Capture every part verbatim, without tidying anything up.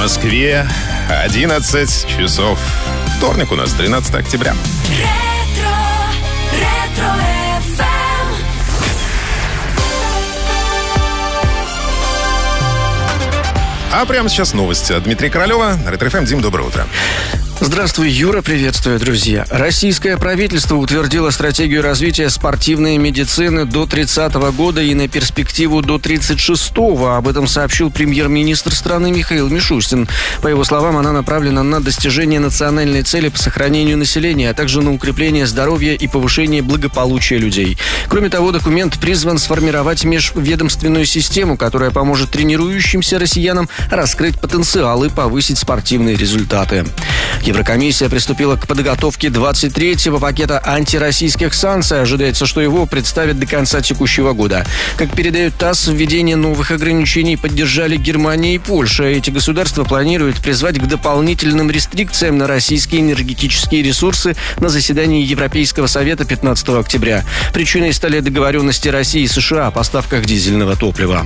Москве одиннадцать часов. Вторник у нас, тринадцатое октября. А прямо сейчас новости от Дмитрия Королева. Ретро-ФМ. Дим, доброе утро. Здравствуй, Юра, приветствую, друзья. Российское правительство утвердило стратегию развития спортивной медицины до тридцатого года и на перспективу до тридцать шестого. Об этом сообщил премьер-министр страны Михаил Мишустин. По его словам, она направлена на достижение национальной цели по сохранению населения, а также на укрепление здоровья и повышение благополучия людей. Кроме того, документ призван сформировать межведомственную систему, которая поможет тренирующимся россиянам раскрыть потенциал и повысить спортивные результаты. Еврокомиссия приступила к подготовке двадцать третьего пакета антироссийских санкций. Ожидается, что его представят до конца текущего года. Как передает ТАСС, введение новых ограничений поддержали Германия и Польша. Эти государства планируют призвать к дополнительным рестрикциям на российские энергетические ресурсы на заседании Европейского совета пятнадцатого октября. Причиной стали договоренности России и США о поставках дизельного топлива.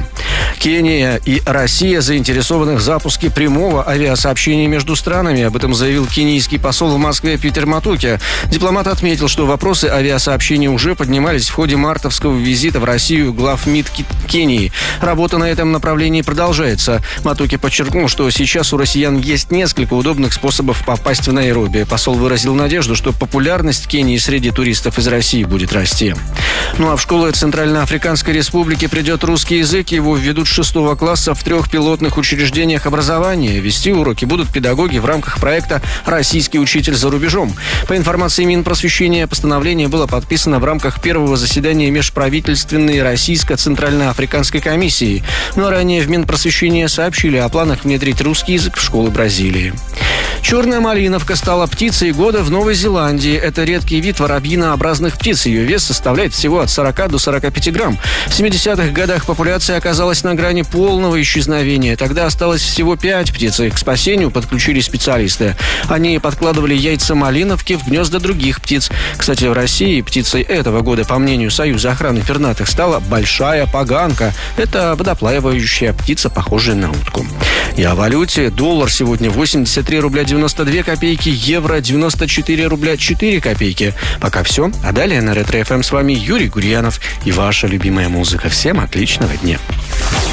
Кения и Россия заинтересованы в запуске прямого авиасообщения между странами. Об этом заявил кенийский посол в Москве Питер Матуки. Дипломат отметил, что вопросы авиасообщения уже поднимались в ходе мартовского визита в Россию глав МИД Кении. Работа на этом направлении продолжается. Матуки подчеркнул, что сейчас у россиян есть несколько удобных способов попасть в Найроби. Посол выразил надежду, что популярность Кении среди туристов из России будет расти. Ну а в школы Центральноафриканской Республики придет русский язык. Его введут с шестого класса в трех пилотных учреждениях образования. Вести уроки будут педагоги в рамках проекта «Российский учитель за рубежом». По информации Минпросвещения, постановление было подписано в рамках первого заседания межправительственной Российско-Центральноафриканской комиссии. Но ранее в Минпросвещении сообщили о планах внедрить русский язык в школы Бразилии. Черная малиновка стала птицей года в Новой Зеландии. Это редкий вид воробьинообразных птиц. Ее вес составляет всего от сорока до сорока пяти грамм. В семидесятых годах популяция оказалась на грани полного исчезновения. Тогда осталось всего пять птиц. Их к спасению подключились специалисты. Они подкладывали яйца малиновки в гнезда других птиц. Кстати, в России птицей этого года, по мнению Союза охраны пернатых, стала большая поганка. Это водоплавающая птица, похожая на утку. И о валюте. Доллар сегодня восемьдесят три рубля девяносто две копейки, евро девяносто четыре рубля четыре копейки. Пока все. А далее на Ретро-ФМ с вами Юрий Гурьянов и ваша любимая музыка. Всем отличного дня.